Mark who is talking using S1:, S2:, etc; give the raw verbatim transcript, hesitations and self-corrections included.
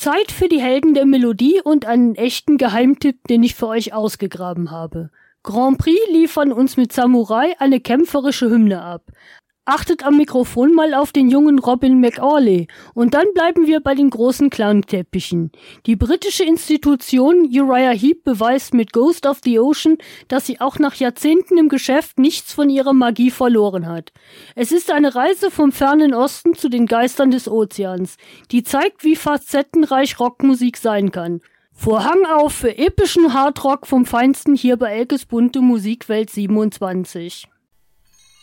S1: Zeit für die Helden der Melodie und einen echten Geheimtipp, den ich für euch ausgegraben habe. Grand Prix liefern uns mit Samurai eine kämpferische Hymne ab. Achtet am Mikrofon mal auf den jungen Robin McAuley und dann bleiben wir bei den großen Klangteppichen. Die britische Institution Uriah Heep beweist mit Ghost of the Ocean, dass sie auch nach Jahrzehnten im Geschäft nichts von ihrer Magie verloren hat. Es ist eine Reise vom fernen Osten zu den Geistern des Ozeans, die zeigt, wie facettenreich Rockmusik sein kann. Vorhang auf für epischen Hardrock vom Feinsten hier bei Elkes bunte Musikwelt siebenundzwanzig.